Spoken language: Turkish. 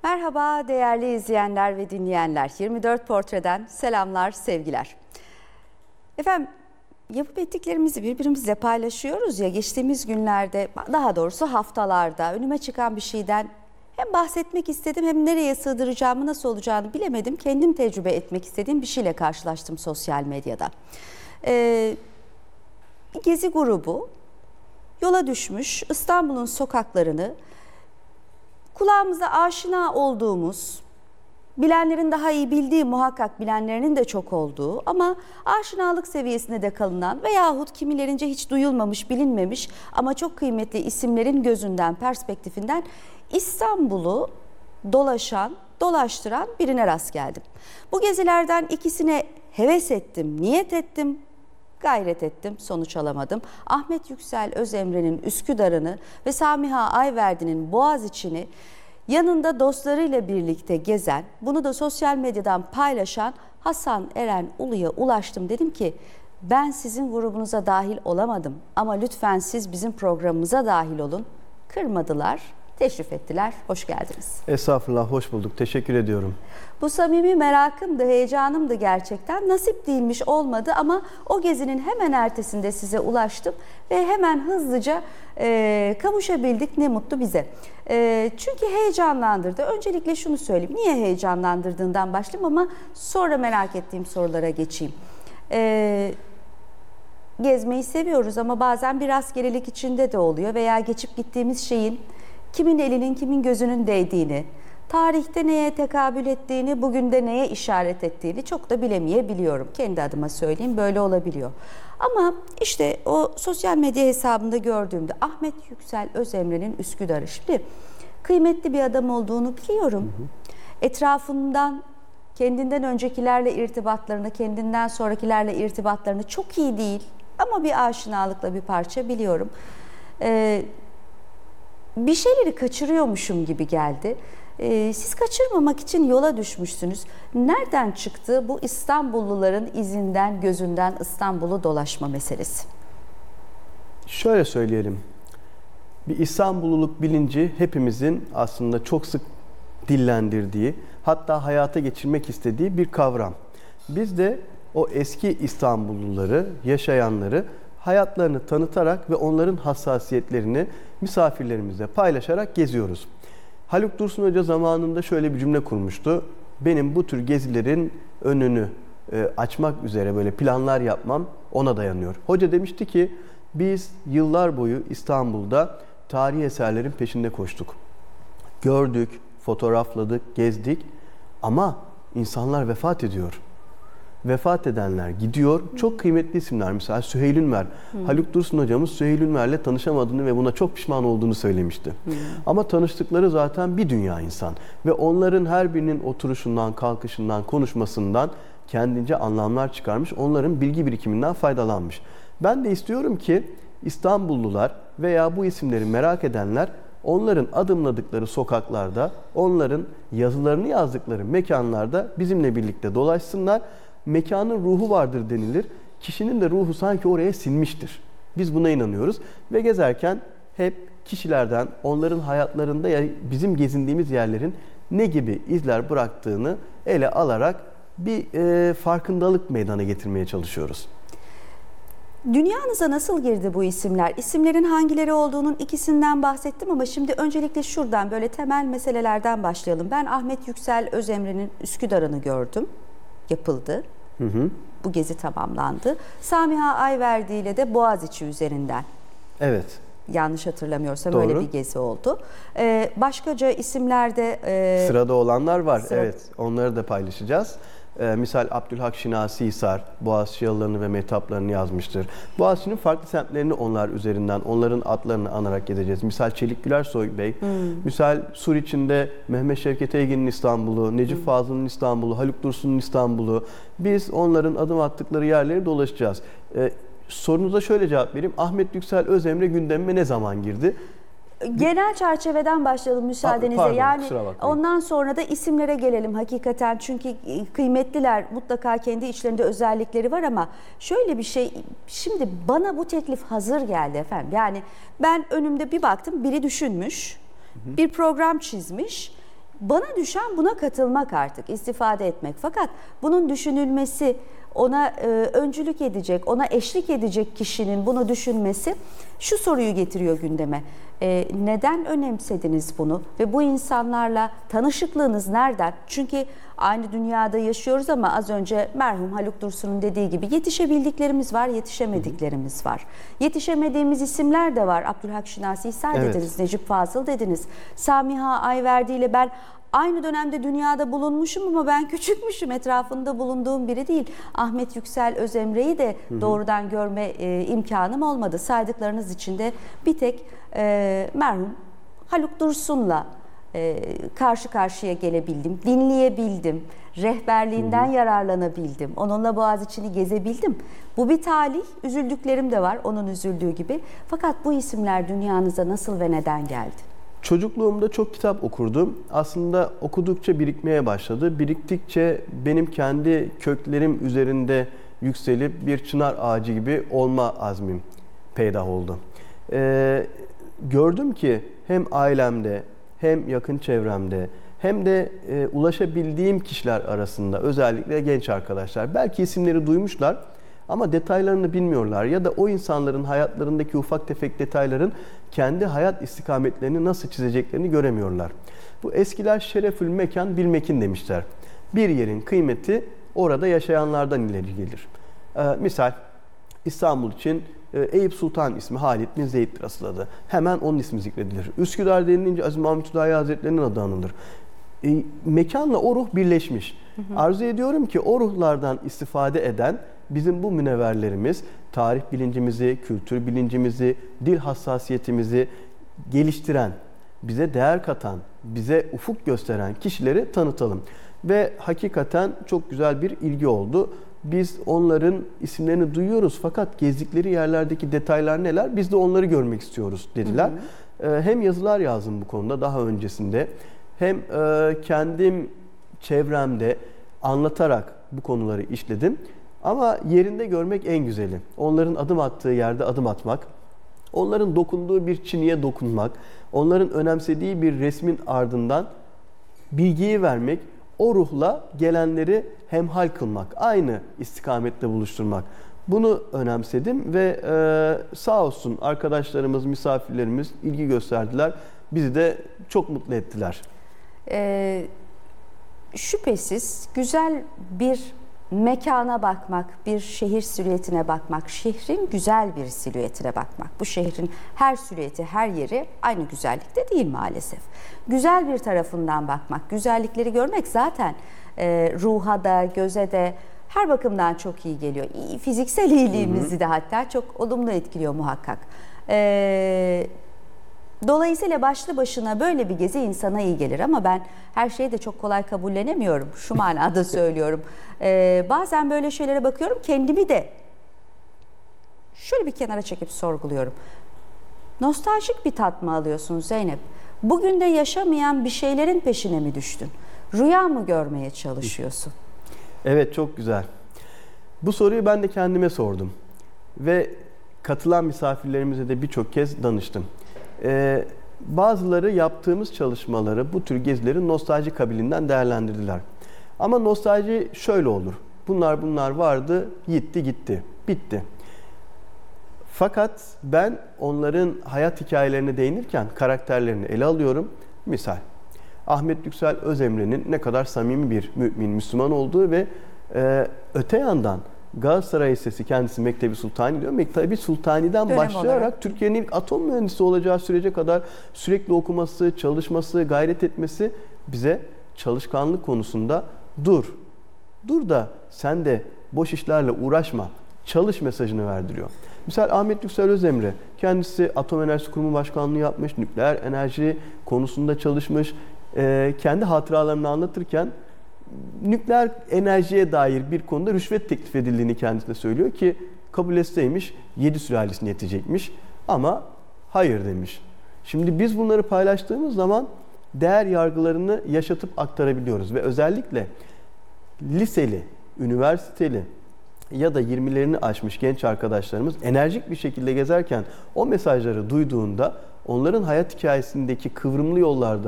Merhaba değerli izleyenler ve dinleyenler. 24 Portre'den selamlar, sevgiler. Efendim, yapıp ettiklerimizi birbirimizle paylaşıyoruz ya, geçtiğimiz günlerde, daha doğrusu haftalarda önüme çıkan bir şeyden hem bahsetmek istedim hem nereye sığdıracağımı, nasıl olacağını bilemedim. Kendim tecrübe etmek istediğim bir şeyle karşılaştım sosyal medyada. Bir gezi grubu yola düşmüş, İstanbul'un sokaklarını kulağımıza aşina olduğumuz, bilenlerin daha iyi bildiği, muhakkak bilenlerinin de çok olduğu ama aşinalık seviyesinde de kalınan veyahut kimilerince hiç duyulmamış, bilinmemiş ama çok kıymetli isimlerin gözünden, perspektifinden İstanbul'u dolaştıran birine rast geldim. Bu gezilerden ikisine heves ettim, niyet ettim, gayret ettim, sonuç alamadım. Ahmet Yüksel Özemre'nin Üsküdar'ını ve Samiha Ayverdi'nin Boğaziçi'ni yanında dostlarıyla birlikte gezen, bunu da sosyal medyadan paylaşan Hasan Eren Ulu'ya ulaştım. Dedim ki ben sizin grubunuza dahil olamadım ama lütfen siz bizim programımıza dahil olun. Kırmadılar, teşrif ettiler. Hoş geldiniz. Estağfurullah, hoş bulduk. Teşekkür ediyorum. Bu samimi merakımdı, heyecanımdı gerçekten. Nasip değilmiş, olmadı ama o gezinin hemen ertesinde size ulaştım ve hemen hızlıca kavuşabildik. Ne mutlu bize. Çünkü heyecanlandırdı. Öncelikle şunu söyleyeyim. Niye heyecanlandırdığından başlayayım ama sonra merak ettiğim sorulara geçeyim. Gezmeyi seviyoruz ama bazen bir rastgelelik içinde de oluyor veya geçip gittiğimiz şeyin kimin elinin kimin gözünün değdiğini, tarihte neye tekabül ettiğini, bugün de neye işaret ettiğini çok da bilemeyebiliyorum. Kendi adıma söyleyeyim, böyle olabiliyor. Ama işte o sosyal medya hesabında gördüğümde Ahmet Yüksel Özemre'nin Üsküdar'ı. Şimdi kıymetli bir adam olduğunu biliyorum. Etrafından, kendinden öncekilerle irtibatlarını, kendinden sonrakilerle irtibatlarını çok iyi değil ama bir aşinalıkla bir parça biliyorum. Bir şeyleri kaçırıyormuşum gibi geldi. Siz kaçırmamak için yola düşmüşsünüz. Nereden çıktı bu İstanbulluların izinden, gözünden İstanbul'u dolaşma meselesi? Şöyle söyleyelim. Bir İstanbulluluk bilinci hepimizin aslında çok sık dillendirdiği, hatta hayata geçirmek istediği bir kavram. Biz de o eski İstanbulluları, yaşayanları hayatlarını tanıtarak ve onların hassasiyetlerini misafirlerimizle paylaşarak geziyoruz. Haluk Dursun Hoca zamanında şöyle bir cümle kurmuştu. Benim bu tür gezilerin önünü açmak üzere böyle planlar yapmam ona dayanıyor. Hoca demişti ki biz yıllar boyu İstanbul'da tarihi eserlerin peşinde koştuk. Gördük, fotoğrafladık, gezdik ama insanlar vefat ediyor. Vefat edenler gidiyor. Çok kıymetli isimler, mesela Süheyl Ünver. Haluk Dursun hocamız Süheyl Ünver'le tanışamadığını ve buna çok pişman olduğunu söylemişti. Ama tanıştıkları zaten bir dünya insan. Ve onların her birinin oturuşundan, kalkışından, konuşmasından kendince anlamlar çıkarmış. Onların bilgi birikiminden faydalanmış. Ben de istiyorum ki İstanbullular veya bu isimleri merak edenler onların adımladıkları sokaklarda, onların yazılarını yazdıkları mekanlarda bizimle birlikte dolaşsınlar. Mekanın ruhu vardır denilir. Kişinin de ruhu sanki oraya sinmiştir. Biz buna inanıyoruz ve gezerken hep kişilerden, onların hayatlarında ya bizim gezindiğimiz yerlerin ne gibi izler bıraktığını ele alarak bir farkındalık meydana getirmeye çalışıyoruz. Dünyanıza nasıl girdi bu isimler? İsimlerin hangileri olduğunun ikisinden bahsettim ama şimdi öncelikle şuradan böyle temel meselelerden başlayalım. Ben Ahmet Yüksel Özemre'nin Üsküdar'ını gördüm. Yapıldı. Bu gezi tamamlandı. Samiha Ayverdi ile de Boğaziçi üzerinden. Evet. Yanlış hatırlamıyorsam Doğru. öyle bir gezi oldu. Başkaca isimlerde... Sırada olanlar var. Evet. Onları da paylaşacağız. Misal Abdülhak Şinasi Hisar, Boğaziçi yalılarını ve metaplarını yazmıştır. Boğaziçi'nin farklı semtlerini onlar üzerinden, onların adlarını anarak gezeceğiz. Misal Çelik Gülersoy Bey, misal Suriç'inde Mehmet Şevket Eygin'in İstanbul'u, Necip Fazıl'ın İstanbul'u, Haluk Dursun'un İstanbul'u. Biz onların adım attıkları yerleri dolaşacağız. Sorunuza şöyle cevap vereyim. Ahmet Yüksel Özemre gündemime ne zaman girdi? Genel çerçeveden başlayalım müsaadenizle. Pardon, yani kusura bakmayın. ondan sonra da isimlere gelelim hakikaten. Çünkü kıymetliler, mutlaka kendi içlerinde özellikleri var ama şöyle bir şey, şimdi bana bu teklif hazır geldi efendim. Yani ben önümde bir baktım, biri düşünmüş, bir program çizmiş. Bana düşen buna katılmak artık, istifade etmek. Fakat bunun düşünülmesi, ona öncülük edecek, ona eşlik edecek kişinin bunu düşünmesi şu soruyu getiriyor gündeme. Neden önemsediniz bunu ve bu insanlarla tanışıklığınız nereden? Çünkü aynı dünyada yaşıyoruz ama az önce merhum Haluk Dursun'un dediği gibi yetişebildiklerimiz var, yetişemediklerimiz var. Yetişemediğimiz isimler de var. Abdülhak Şinasi İhsan dediniz, Necip Fazıl dediniz. Samiha Ayverdi ile ben aynı dönemde dünyada bulunmuşum ama ben küçükmüşüm, etrafında bulunduğum biri değil. Ahmet Yüksel Özemre'yi de doğrudan görme imkanım olmadı. Saydıklarınız içinde bir tek merhum Haluk Dursun'la karşı karşıya gelebildim, dinleyebildim, rehberliğinden yararlanabildim, onunla Boğaziçi'ni gezebildim. Bu bir talih, üzüldüklerim de var onun üzüldüğü gibi. Fakat bu isimler dünyanıza nasıl ve neden geldi? Çocukluğumda çok kitap okurdum. Aslında okudukça birikmeye başladı. Biriktikçe benim kendi köklerim üzerinde yükselip bir çınar ağacı gibi olma azmim peydah oldu. Gördüm ki hem ailemde hem yakın çevremde hem de ulaşabildiğim kişiler arasında özellikle genç arkadaşlar belki isimleri duymuşlar ama detaylarını bilmiyorlar ya da o insanların hayatlarındaki ufak tefek detayların kendi hayat istikametlerini nasıl çizeceklerini göremiyorlar. Bu eskiler şerefül mekan bil mekin demişler. Bir yerin kıymeti orada yaşayanlardan ileri gelir. Misal İstanbul için Eyüp Sultan ismi Halid bin Zeyd'dir asıl adı. Hemen onun ismi zikredilir. Üsküdar denilince Aziz Mahmut Hüdayi Hazretleri'nin adı anılır. Mekanla o ruh birleşmiş. Arzu ediyorum ki o ruhlardan istifade eden bizim bu münevverlerimiz tarih bilincimizi, kültür bilincimizi, dil hassasiyetimizi geliştiren, bize değer katan, bize ufuk gösteren kişileri tanıtalım. Ve hakikaten çok güzel bir ilgi oldu. Biz onların isimlerini duyuyoruz fakat gezdikleri yerlerdeki detaylar neler? Biz de onları görmek istiyoruz dediler. Hem yazılar yazdım bu konuda daha öncesinde hem kendim çevremde anlatarak bu konuları işledim. Ama yerinde görmek en güzeli. Onların adım attığı yerde adım atmak, onların dokunduğu bir çiniye dokunmak, onların önemsediği bir resmin ardından bilgiyi vermek, o ruhla gelenleri hemhal kılmak, aynı istikamette buluşturmak. Bunu önemsedim ve sağ olsun arkadaşlarımız, misafirlerimiz ilgi gösterdiler. Bizi de çok mutlu ettiler. Şüphesiz güzel bir mekana bakmak, bir şehir silüetine bakmak, şehrin güzel bir silüetine bakmak. Bu şehrin her silüeti, her yeri aynı güzellikte değil maalesef. Güzel bir tarafından bakmak, güzellikleri görmek zaten ruha da, göze de her bakımdan çok iyi geliyor. Fiziksel iyiliğimizi de hatta çok olumlu etkiliyor muhakkak. Dolayısıyla başlı başına böyle bir gezi insana iyi gelir ama ben her şeyi de çok kolay kabullenemiyorum. Şu manada söylüyorum. Bazen böyle şeylere bakıyorum, kendimi de şöyle bir kenara çekip sorguluyorum. Nostaljik bir tat mı alıyorsun Zeynep? Bugün de yaşamayan bir şeylerin peşine mi düştün? Rüya mı görmeye çalışıyorsun? Evet, çok güzel. Bu soruyu ben de kendime sordum. Ve katılan misafirlerimize de birçok kez danıştım. Bazıları yaptığımız çalışmaları, bu tür gezileri nostalji kabilinden değerlendirdiler. Ama nostalji şöyle olur. Bunlar vardı, gitti, bitti. Fakat ben onların hayat hikayelerine değinirken karakterlerini ele alıyorum. Misal, Ahmet Yüksel Özemre'nin ne kadar samimi bir mümin, Müslüman olduğu ve öte yandan Galatasaray Lisesi, kendisi Mektebi Sultani diyor. Mektebi Sultani'den dönem başlayarak olarak Türkiye'nin ilk atom mühendisi olacağı sürece kadar sürekli okuması, çalışması, gayret etmesi bize çalışkanlık konusunda dur da sen de boş işlerle uğraşma, çalış mesajını verdiriyor. Misal Ahmet Yüksel Özemre, kendisi Atom Enerjisi Kurumu Başkanlığı yapmış, nükleer enerji konusunda çalışmış. Kendi hatıralarını anlatırken nükleer enerjiye dair bir konuda rüşvet teklif edildiğini kendisine söylüyor ki kabul etseymiş 7 sülalesini yetecekmiş ama hayır demiş. Şimdi biz bunları paylaştığımız zaman değer yargılarını yaşatıp aktarabiliyoruz ve özellikle liseli, üniversiteli ya da 20'lerini aşmış genç arkadaşlarımız enerjik bir şekilde gezerken o mesajları duyduğunda onların hayat hikayesindeki kıvrımlı yollarda